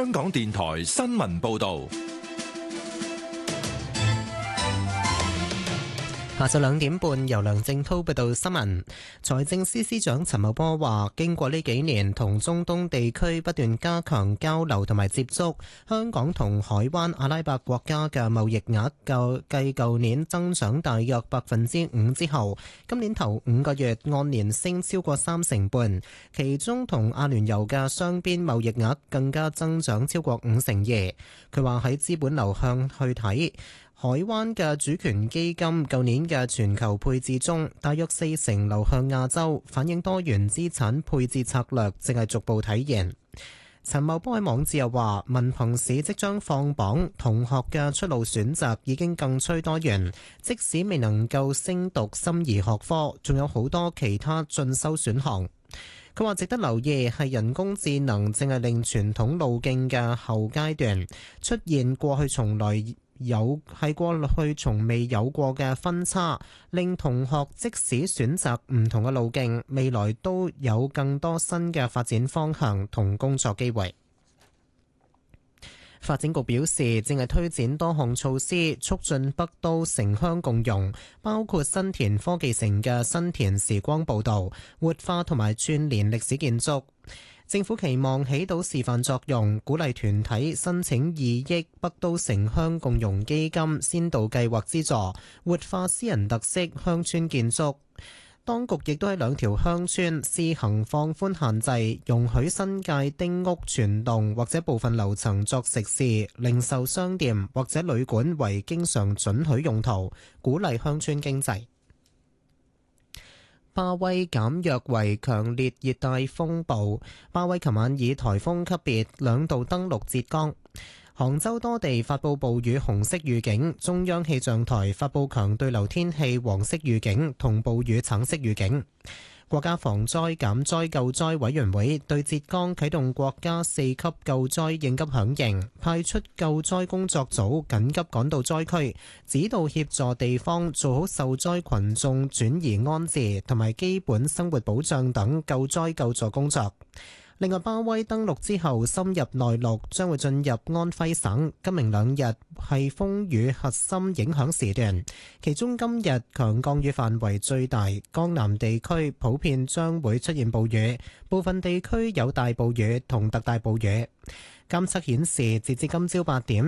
香港電台新聞報道。 下晝2點半，由梁正滔報道新聞。財政司司長陳茂波話，經過呢幾年同中東地區不斷加強交流同埋接觸，香港同海灣阿拉伯國家嘅貿易額繼舊年增長大約5%之後，今年頭5個月按年升超過3成半，其中同阿聯酋嘅雙邊貿易額更加增長超過52%。佢話喺資本流向去睇，海灣嘅主權基金舊年嘅全球配置中，大約40%流向亞洲，反映多元資產配置策略正係逐步體現。陳茂波喺網誌又話，文憑試即將放榜，同學嘅出路選擇已經更趨多元，即使未能夠升讀心儀學科，仲有好多其他進修選項。佢話值得留意係人工智能正係令傳統路徑嘅後階段出現過去從未有過嘅分叉，令同學即使選擇唔同嘅路徑，未來都有更多新嘅發展方向同工作機會。發展局表示，正係推展多項措施，促進北都城鄉共融，包括新田科技城嘅新田時光步道，活化同埋串聯歷史建築。政府期望起到示範作用，鼓勵團體申請2億北都城鄉共融基金先導計劃資助，活化私人特色鄉村建築。當局亦都喺2條鄉村試行放寬限制，容許新界丁屋全棟或者部分樓層作食肆、零售商店或者旅館為經常准許用途，鼓勵鄉村經濟。巴威減弱為強烈熱帶風暴，巴威琴晚以颱風級別2度登陸浙江。杭州多地發佈暴雨紅色預警，中央氣象台發佈強對流天氣黃色預警同暴雨橙色預警。國家防災減災救災委員會對浙江啟動國家4級救災應急響應，派出救災工作組緊急趕到災區，指導協助地方做好受災群眾轉移安置同埋基本生活保障等救災救助工作。另外，巴威登陸之後深入內陸，將會進入安徽省。今明2日係風雨核心影響時段，其中今日強降雨範圍最大，江南地區普遍將會出現暴雨，部分地區有大暴雨同特大暴雨。監測顯示，截至今朝8點，